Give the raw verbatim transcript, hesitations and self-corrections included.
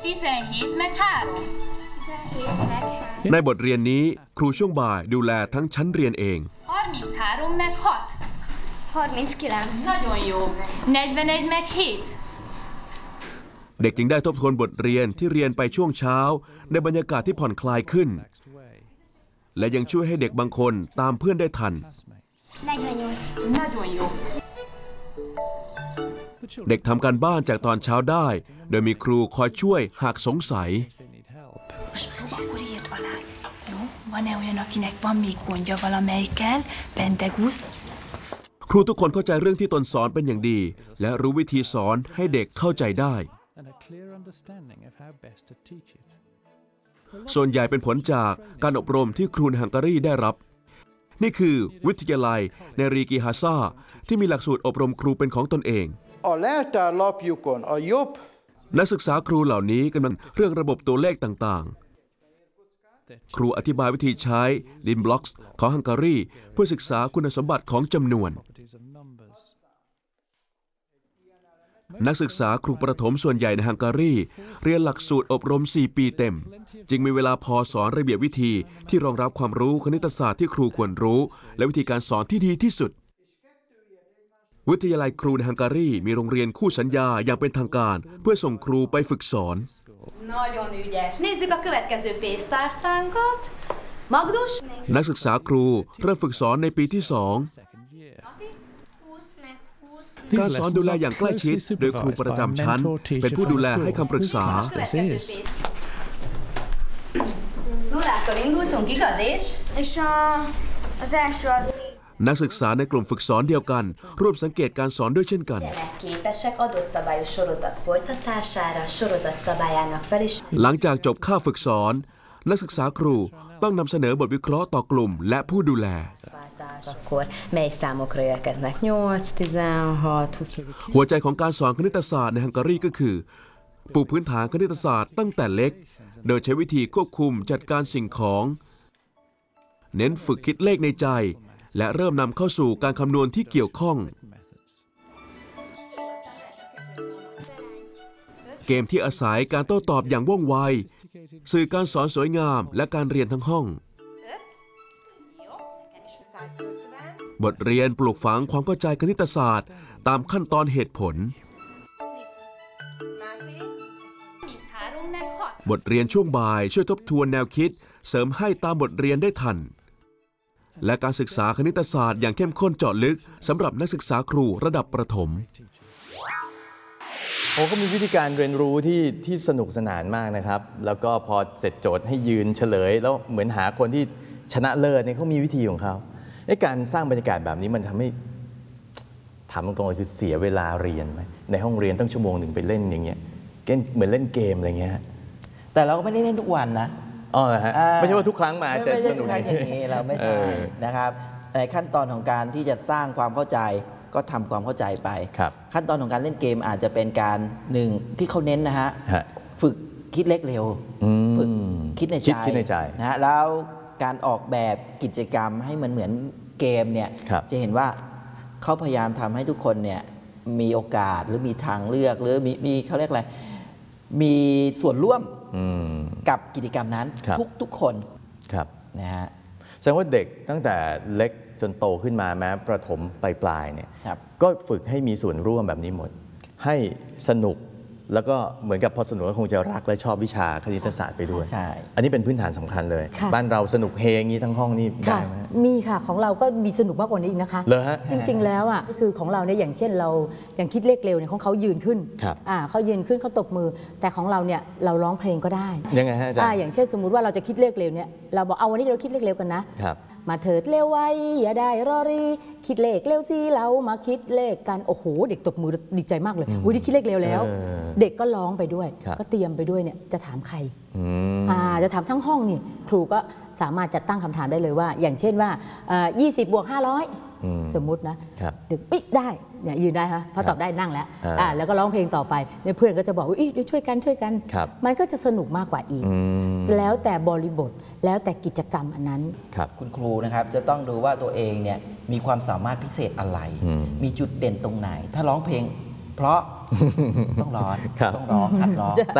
ในบทเรียนนี้ครูช่วงบ่ายดูแลทั้งชั้นเรียนเองเด็กจึงได้ทบทวนบทเรียนที่เรียนไปช่วงเช้าในบรรยากาศที่ผ่อนคลายขึ้นและยังช่วยให้เด็กบางคนตามเพื่อนได้ทันเด็กทำการบ้านจากตอนเช้าได้โดยมีครูคอยช่วยหากสงสัยครูทุกคนเข้าใจเรื่องที่ตนสอนเป็นอย่างดีและรู้วิธีสอนให้เด็กเข้าใจได้ส่วนใหญ่เป็นผลจากการอบรมที่ครูในฮังการีได้รับนี่คือวิทยาลัยในรีกิฮาซาที่มีหลักสูตรอบรมครูเป็นของตนเองนักศึกษาครูเหล่านี้กำลังเรื่องระบบตัวเลขต่างๆครูอธิบายวิธีใช้ดินบล็อกส์ของฮังการีเพื่อศึกษาคุณสมบัติของจำนวนนักศึกษาครูประถมส่วนใหญ่ในฮังการีเรียนหลักสูตรอบรมสี่ปีเต็มจึงมีเวลาพอสอนระเบียบวิธีที่รองรับความรู้คณิตศาสตร์ที่ครูควรรู้และวิธีการสอนที่ดีที่สุดวิทยาลัยครูในฮังการีมีโรงเรียนคู่สัญญาอย่างเป็นทางการเพื่อส่งครูไปฝึกสอนนักศึกษาครูเริ่มฝึกสอนในปีที่สองการสอนดูแลอย่างใกล้ชิดโดยครูประจำชั้นเป็นผู้ดูแลให้คำปรึกษานักศึกษาในกลุ่มฝึกสอนเดียวกันร่วมสังเกตการสอนด้วยเช่นกันหลังจากจบค่าฝึกสอนนักศึกษาครูต้องนำเสนอบทวิเคราะห์ต่อกลุ่มและผู้ดูแลหัวใจของการสอนคณิตศาสตร์ในฮังการีก็คือปูพื้นฐานคณิตศาสตร์ตั้งแต่เล็กโดยใช้วิธีควบคุมจัดการสิ่งของเน้นฝึกคิดเลขในใจและเริ่มนำเข้าสู่การคำนวณที่เกี่ยวข้องเกมที่อาศัยการโต้ตอบอย่างว่องไวสื่อการสอนสวยงามและการเรียนทั้งห้องบทเรียนปลูกฝังความเข้าใจคณิตศาสตร์ตามขั้นตอนเหตุผลบทเรียนช่วงบ่ายช่วยทบทวนแนวคิดเสริมให้ตามบทเรียนได้ทันและการศึกษาคณิตศาสตร์อย่างเข้มข้นเจาะลึกสำหรับนักศึกษาครูระดับประถมโอ้ก็มีวิธีการเรียนรู้ที่ที่สนุกสนานมากนะครับแล้วก็พอเสร็จโจทย์ให้ยืนเฉลยแล้วเหมือนหาคนที่ชนะเลิศเนี่ยเขามีวิธีของเขาในการสร้างบรรยากาศแบบนี้มันทำให้ถามตรงๆเลยคือเสียเวลาเรียนไหมในห้องเรียนตั้งชั่วโมงหนึ่งไปเล่นอย่างเงี้ยเหมือนเล่นเกมอะไรเงี้ยแต่เราก็ไม่ได้เล่นทุกวันนะอ๋อฮะไม่ใช่ว่าทุกครั้งมาจะสนุกอย่างนี้เราไม่ใช่นะครับในขั้นตอนของการที่จะสร้างความเข้าใจก็ทำความเข้าใจไปขั้นตอนของการเล่นเกมอาจจะเป็นการหนึ่งที่เขาเน้นนะฮะฝึกคิดเล็กเร็วฝึกคิดในใจนะฮะแล้วการออกแบบกิจกรรมให้มันเหมือนเกมเนี่ยจะเห็นว่าเขาพยายามทำให้ทุกคนเนี่ยมีโอกาสหรือมีทางเลือกหรือมีมีเขาเรียกอะไรมีส่วนร่วมกับกิจกรรมนั้นทุกทุกคนนะฮะแสดงว่าเด็กตั้งแต่เล็กจนโตขึ้นมาแม้ประถมปลายๆเนี่ยก็ฝึกให้มีส่วนร่วมแบบนี้หมดให้สนุกแล้วก็เหมือนกับพอสนุกก็คงจะรักและชอบวิชาคณิตศาสตร์ไปด้วยอันนี้เป็นพื้นฐานสำคัญเลยบ้านเราสนุกเฮอย่างนี้ทั้งห้องนี่ได้ไหมมีค่ะของเราก็มีสนุกมากกว่านี้อีกนะคะจริงๆแล้วอ่ะคือของเราเนี่ยอย่างเช่นเราอย่างคิดเลขเร็วเนี่ยของเขายืนขึ้นอ่าเขายืนขึ้นเขาตบมือแต่ของเราเนี่ยเราร้องเพลงก็ได้ยังไงฮะอาจารย์อย่างเช่นสมมุติว่าเราจะคิดเลขเร็วเนี่ยเราบอกเอาวันนี้เราคิดเลขเร็วกันนะมาเถิดเร็วไว้อย่าได้รอรีคิดเลขเร็วสิเรามาคิดเลขกันโอ้โหเด็กตบมือดีใจมากเลยอุ้ยนี่คิดเลขเร็วแล้วเด็กก็ร้องไปด้วยก็เตรียมไปด้วยเนี่ยจะถามใครอ่าจะถามทั้งห้องนี่ครูก็สามารถจัดตั้งคำถามได้เลยว่าอย่างเช่นว่ายี่สิบบวกห้าร้อยสมมุตินะเด็กปิ๊ได้เนี่ยยืนได้ค่ะพอตอบได้นั่งแล้วอ่าแล้วก็ร้องเพลงต่อไปเนี่ยเพื่อนก็จะบอกว่าอีช่วยกันช่วยกันมันก็จะสนุกมากกว่าอีกแล้วแต่บริบทแล้วแต่กิจกรรมอันนั้นคุณครูนะครับจะต้องดูว่าตัวเองเนี่ยมีความสามารถพิเศษอะไรมีจุดเด่นตรงไหนถ้าร้องเพลงเพราะต้องร้องต้องร้องหัดร้อง